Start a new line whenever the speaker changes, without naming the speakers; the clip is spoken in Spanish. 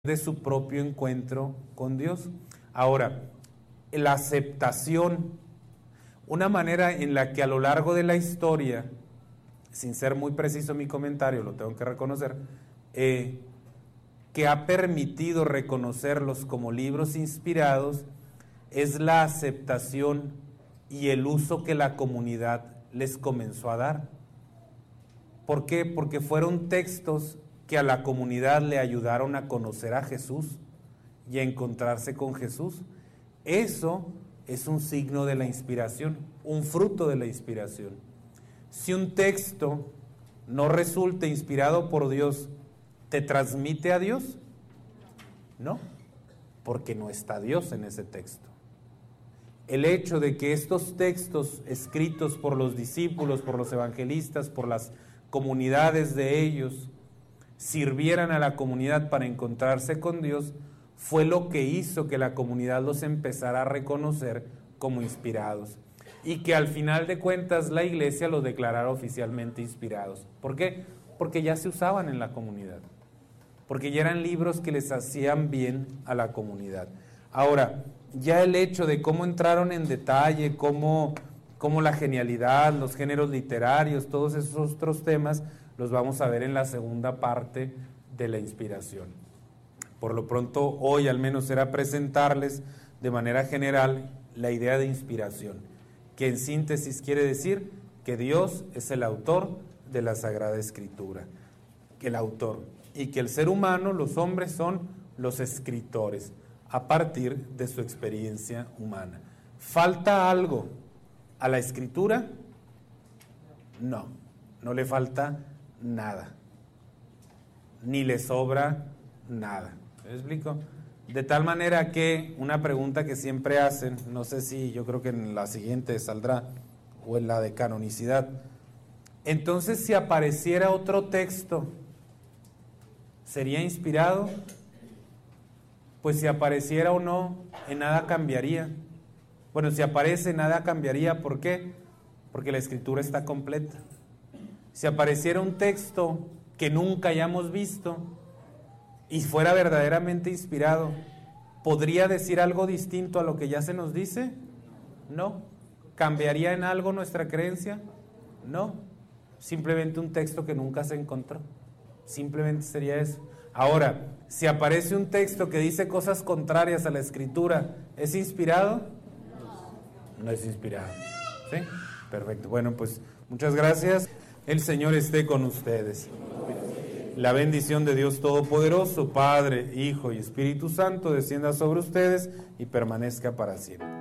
de su propio encuentro con Dios. Ahora, la aceptación, una manera en la que a lo largo de la historia, sin ser muy preciso mi comentario, lo tengo que reconocer, que ha permitido reconocerlos como libros inspirados, es la aceptación y el uso que la comunidad les comenzó a dar. ¿Por qué? Porque fueron textos que a la comunidad le ayudaron a conocer a Jesús y a encontrarse con Jesús. Eso es un signo de la inspiración, un fruto de la inspiración. Si un texto no resulta inspirado por Dios, ¿te transmite a Dios? No, porque no está Dios en ese texto. El hecho de que estos textos escritos por los discípulos, por los evangelistas, por las comunidades de ellos, sirvieran a la comunidad para encontrarse con Dios, fue lo que hizo que la comunidad los empezara a reconocer como inspirados y que al final de cuentas la iglesia los declarara oficialmente inspirados. ¿Por qué? Porque ya se usaban en la comunidad, porque ya eran libros que les hacían bien a la comunidad. Ahora, ya el hecho de cómo entraron en detalle, cómo la genialidad, los géneros literarios, todos esos otros temas, los vamos a ver en la segunda parte de la inspiración. Por lo pronto, hoy al menos será presentarles de manera general la idea de inspiración, que en síntesis quiere decir que Dios es el autor de la Sagrada Escritura, que el autor, y que el ser humano, los hombres, son los escritores, a partir de su experiencia humana. ¿Falta algo a la Escritura? No, no le falta nada, ni le sobra nada. ¿Me explico? De tal manera que una pregunta que siempre hacen, no sé si, yo creo que en la siguiente saldrá, o en la de canonicidad, entonces si apareciera otro texto, ¿sería inspirado? Pues si apareciera o no, en nada cambiaría. Bueno, si aparece, nada cambiaría. ¿Por qué? Porque la Escritura está completa. Si apareciera un texto que nunca hayamos visto y fuera verdaderamente inspirado, ¿podría decir algo distinto a lo que ya se nos dice? No. ¿Cambiaría en algo nuestra creencia? No. Simplemente un texto que nunca se encontró. Simplemente sería eso. Ahora, si aparece un texto que dice cosas contrarias a la Escritura, ¿es inspirado? No es inspirado. ¿Sí? Perfecto. Bueno, pues muchas gracias. El Señor esté con ustedes. La bendición de Dios Todopoderoso, Padre, Hijo y Espíritu Santo, descienda sobre ustedes y permanezca para siempre.